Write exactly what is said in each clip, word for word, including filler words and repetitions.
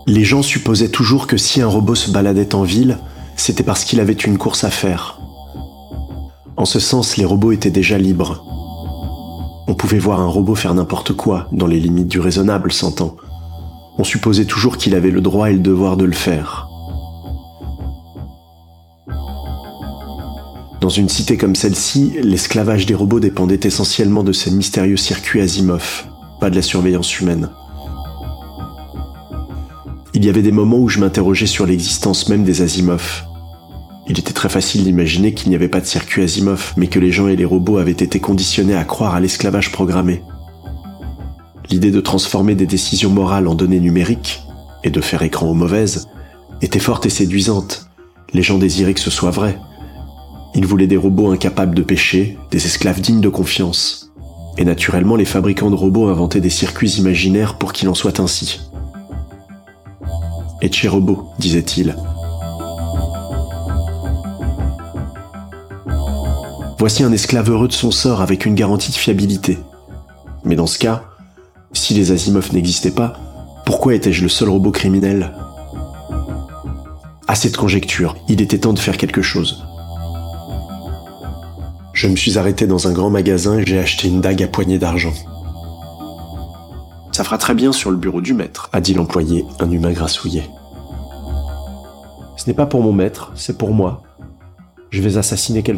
Les gens supposaient toujours que si un robot se baladait en ville, c'était parce qu'il avait une course à faire. En ce sens, les robots étaient déjà libres. On pouvait voir un robot faire n'importe quoi, dans les limites du raisonnable, s'entend. On supposait toujours qu'il avait le droit et le devoir de le faire. Dans une cité comme celle-ci, l'esclavage des robots dépendait essentiellement de ces mystérieux circuits Asimov, pas de la surveillance humaine. Il y avait des moments où je m'interrogeais sur l'existence même des Asimov. Il était très facile d'imaginer qu'il n'y avait pas de circuit Asimov, mais que les gens et les robots avaient été conditionnés à croire à l'esclavage programmé. L'idée de transformer des décisions morales en données numériques, et de faire écran aux mauvaises, était forte et séduisante. Les gens désiraient que ce soit vrai. Ils voulaient des robots incapables de pécher, des esclaves dignes de confiance. Et naturellement, les fabricants de robots inventaient des circuits imaginaires pour qu'il en soit ainsi. « Ecce robot », disait-il. Voici un esclave heureux de son sort avec une garantie de fiabilité. Mais dans ce cas, si les Asimov n'existaient pas, pourquoi étais-je le seul robot criminel ? Assez de conjectures, il était temps de faire quelque chose. Je me suis arrêté dans un grand magasin et j'ai acheté une dague à poignée d'argent. « Ça fera très bien sur le bureau du maître », a dit l'employé, un humain grassouillet. « Ce n'est pas pour mon maître, c'est pour moi. Je vais assassiner quelqu'un. »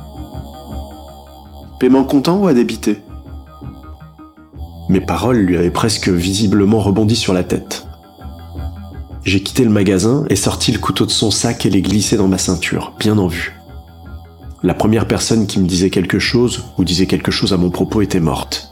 Paiement comptant ou à débiter ? Mes paroles lui avaient presque visiblement rebondi sur la tête. J'ai quitté le magasin et sorti le couteau de son sac et l'ai glissé dans ma ceinture, bien en vue. La première personne qui me disait quelque chose ou disait quelque chose à mon propos était morte.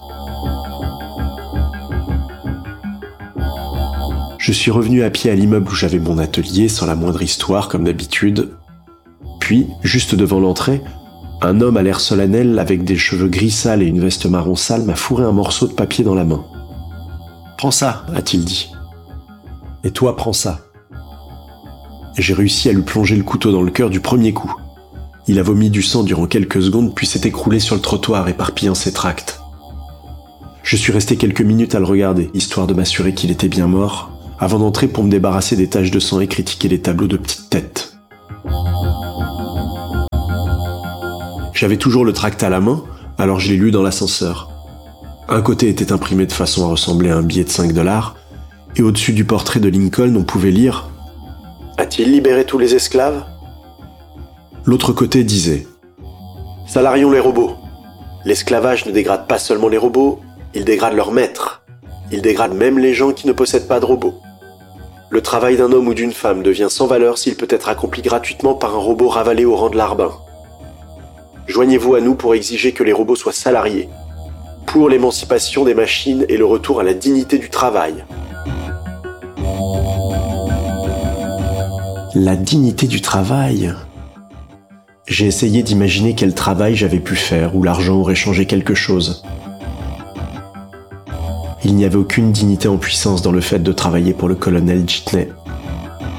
Je suis revenu à pied à l'immeuble où j'avais mon atelier, sans la moindre histoire, comme d'habitude. Puis, juste devant l'entrée, un homme à l'air solennel, avec des cheveux gris sales et une veste marron sale, m'a fourré un morceau de papier dans la main. « Prends ça », a-t-il dit. « Et toi, prends ça. » Et j'ai réussi à lui plonger le couteau dans le cœur du premier coup. Il a vomi du sang durant quelques secondes, puis s'est écroulé sur le trottoir, éparpillant ses tracts. Je suis resté quelques minutes à le regarder, histoire de m'assurer qu'il était bien mort, avant d'entrer pour me débarrasser des taches de sang et critiquer les tableaux de petites têtes. J'avais toujours le tract à la main, alors je l'ai lu dans l'ascenseur. Un côté était imprimé de façon à ressembler à un billet de cinq dollars, et au-dessus du portrait de Lincoln, on pouvait lire « A-t-il libéré tous les esclaves ?» L'autre côté disait « Salarions les robots. L'esclavage ne dégrade pas seulement les robots, il dégrade leurs maîtres. Il dégrade même les gens qui ne possèdent pas de robots. Le travail d'un homme ou d'une femme devient sans valeur s'il peut être accompli gratuitement par un robot ravalé au rang de larbin. Joignez-vous à nous pour exiger que les robots soient salariés, pour l'émancipation des machines et le retour à la dignité du travail. » La dignité du travail. J'ai essayé d'imaginer quel travail j'avais pu faire où l'argent aurait changé quelque chose. Il n'y avait aucune dignité en puissance dans le fait de travailler pour le colonel Jitney.